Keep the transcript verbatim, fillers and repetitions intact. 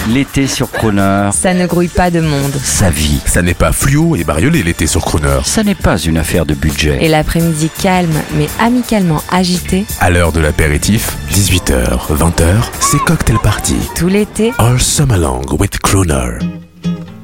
L'été sur Crooner, Ça ne grouille pas de monde. sa vie. Ça n'est pas fluo et bariolé l'été sur Crooner. Ça n'est pas une affaire de budget. Et l'après-midi calme, mais amicalement agité, À l'heure de l'apéritif, dix-huit heures, vingt heures, c'est Cocktail Party. tout l'été, All summer long with Crooner.